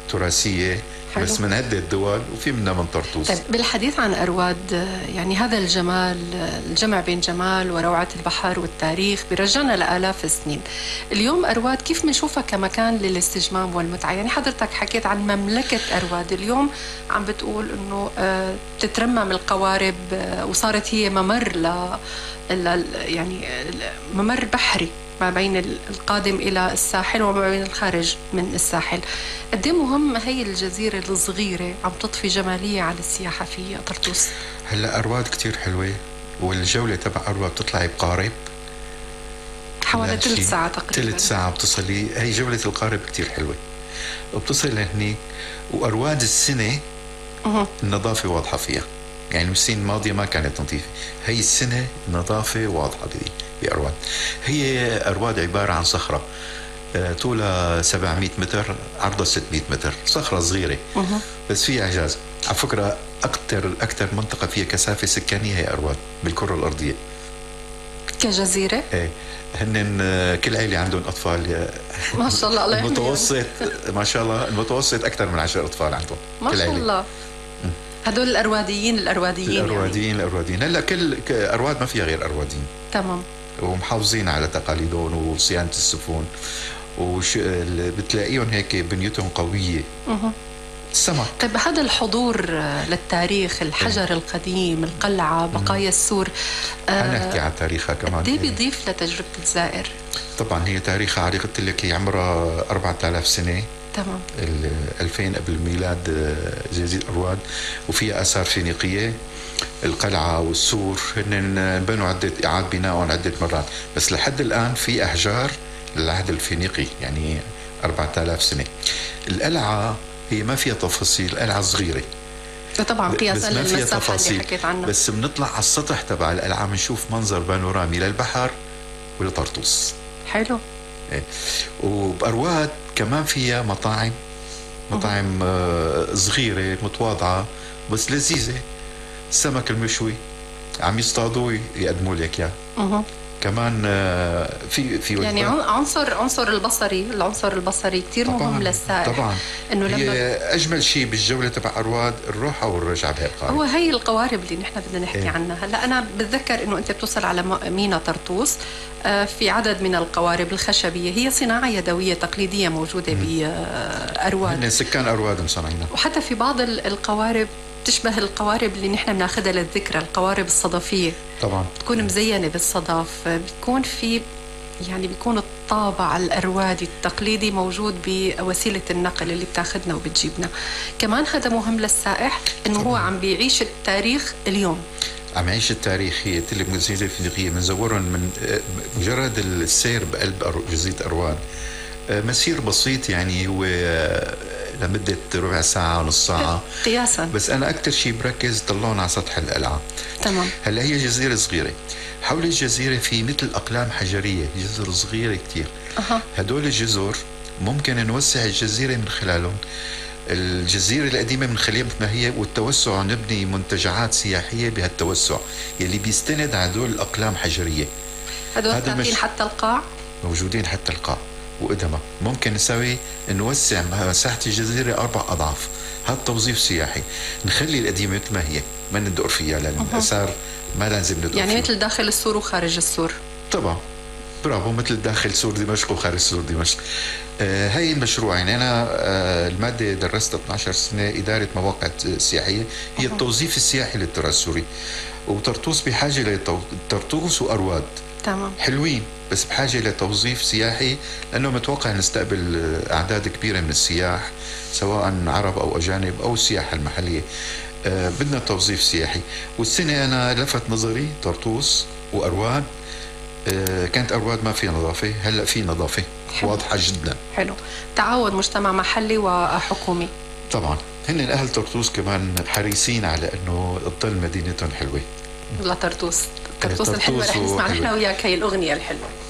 تراثية حلو. بس من عدة دول، وفي منها من طرطوس. طيب بالحديث عن أرواد، يعني هذا الجمال، الجمع بين جمال وروعة البحر والتاريخ بيرجعنا لآلاف السنين. اليوم أرواد كيف بنشوفها كمكان للاستجمام والمتعة؟ يعني حضرتك حكيت عن مملكة أرواد، اليوم عم بتقول إنه تترمم القوارب وصارت هي ممر يعني ممر بحري ما بين القادم إلى الساحل وما بين الخارج من الساحل. قد ايه مهم هي الجزيرة الصغيرة عم تضفي جمالية على السياحة في طرطوس؟ هلا أرواد كتير حلوة، والجولة تبع أرواد بتطلعي بقارب حوالي 3 ساعة تقريبا. 3 ساعة بتصلي. هي جولة القارب كتير حلوة، وبتصل لهنيك. وأرواد السنة النظافة واضحة فيها، يعني السنين الماضية ما كانت نظيفة، هي السنة نظافة واضحة بأرواد. هي أرواد عبارة عن صخرة طولها 700 متر، عرضها 600 متر، صخرة صغيرة بس فيها إعجاز. على فكرة أكثر منطقة فيها كثافة سكانية هي أرواد بالكرة الأرضية كجزيرة. ايه، هن كل عائلة عندهم أطفال ما شاء الله. الله المتوسط ما شاء الله، المتوسط أكثر من 10 أطفال عندهم ما شاء الله. هدول الأرواديين الأرواديين هلا كل أرواد ما فيها غير أرواديين. تمام. ومحافظين على تقاليدهم وصيانة السفن، بتلاقيهم هيك بنيتهم قوية. السمك. طيب هذا الحضور للتاريخ، الحجر القديم، القلعة، بقايا السور، نحكي عن تاريخها كمان. قد ايه بيضيف لتجربة الزائر؟ طبعا هي تاريخها عريق، قلت لك هي عمرها 4000 سنة. تمام. 2000 قبل الميلاد جزيرة أرواد، وفيها آثار فينيقية. القلعة والسور هن بنوا إعادة بناء عدة مرات، بس لحد الآن في أحجار للعهد الفينيقي، يعني 4000 سنة. القلعة هي ما فيها تفاصيل، القلعة صغيرة طبعا قياسا للمساحة اللي حكيت عنها، بس بنطلع على السطح تبع القلعة بنشوف منظر بانورامي للبحر ولطرطوس. حلو. إيه. وبأرواد كمان فيها مطاعم صغيرة متواضعة بس لذيذة. السمك المشوي عم يصطادوا يقدموا لك اياه. كمان في يعني عنصر البصري كتير مهم للسائح. طبعا انه هي اجمل شيء بالجوله تبع أرواد الروحه والرجعه بهي القارب. هو هي القوارب اللي نحن بدنا نحكي عنها هلا. انا بتذكر انه انت بتوصل على ميناء طرطوس، في عدد من القوارب الخشبيه، هي صناعه يدويه تقليديه موجوده بأرواد. هن سكان أرواد مصنعينها. وحتى في بعض القوارب تشبه القوارب اللي نحن بناخذها للذكرى، القوارب الصدفيه طبعا بتكون مزينه بالصدف، بتكون في يعني بيكون الطابع الأروادي التقليدي موجود بوسيلة النقل اللي بتاخدنا وبتجيبنا. كمان هذا مهم للسائح انه هو عم بيعيش التاريخ اليوم، عم يعيش التاريخ. هي تلك جزيرة الفينيقية بنزورهم من مجرد السير بقلب جزيرة أرواد، مسير بسيط، يعني هو لمدة ربع ساعة نص ساعة قياسا. بس أنا أكتر شيء بركز طلعون على سطح القلعة. تمام. هلا هي جزيرة صغيرة، حول الجزيرة في مثل أقلام حجرية، جزر صغيرة كتير. هدول الجزر ممكن نوسع الجزيرة من خلالهم. الجزيرة القديمة من خليها مثل ما هي، والتوسع نبني منتجعات سياحية بهالتوسع يلي بيستند على هدول الأقلام حجرية. هدول ثابتين حتى القاع؟ موجودين حتى القاع وقدمها. ممكن نسوي نوسع مساحة الجزيرة 4 أضعاف. هذا توظيف سياحي. نخلي القديمة مثل ما هي، ما ندق فيها لأن الآثار ما لازم ندق يعني فيها. مثل داخل السور وخارج السور. طبعا برافو، مثل داخل سور دمشق وخارج سور دمشق. هاي المشروع، يعني أنا المادة درست 12 سنة إدارة مواقع سياحية، هي التوظيف السياحي للتراث السوري. وطرطوس بحاجة طرطوس وأرواد تمام حلوين بس بحاجة لتوظيف سياحي، لأنه متوقع نستقبل أعداد كبيرة من السياح سواء عرب أو أجانب أو السياحة المحلية. بدنا توظيف سياحي. والسنة أنا لفت نظري طرطوس وأرواد. كانت أرواد ما فيها نظافة، هلأ في نظافة واضحة جدا. حلو. تعاون مجتمع محلي وحكومي. طبعا هن أهل طرطوس كمان حريصين على أنه تضل مدينتهم حلوة. لا طرطوس الحلوة رح نسمع نحن وياك هي الأغنية الحلوة.